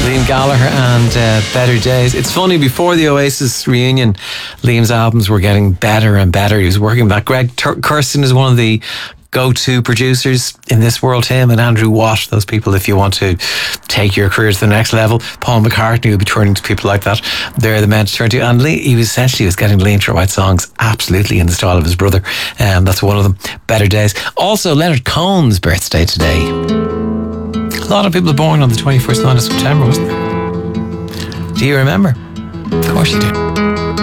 Liam Gallagher and Better Days. It's funny, before the Oasis reunion, Liam's albums were getting better and better. He was working with that. Greg Kirsten is one of the go-to producers in this world. Him and Andrew Watt, those people, if you want to take your career to the next level. Paul McCartney will be turning to people like that. They're the men to turn to. And he was getting Liam to write songs absolutely in the style of his brother. That's one of them. Better Days. Also, Leonard Cohen's birthday today. A lot of people born on the 21st of September, wasn't there? Do you remember? Of course you do.